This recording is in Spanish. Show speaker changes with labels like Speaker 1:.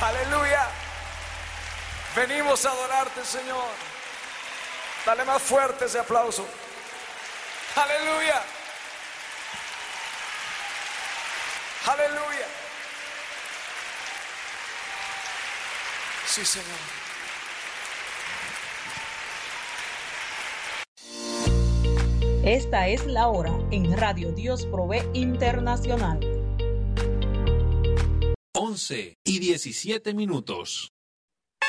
Speaker 1: Aleluya. Venimos a adorarte, Señor. Dale más fuerte ese aplauso. Aleluya. Aleluya. Sí, Señor.
Speaker 2: Esta es la hora en Radio Dios Provee Internacional.
Speaker 3: 11:17.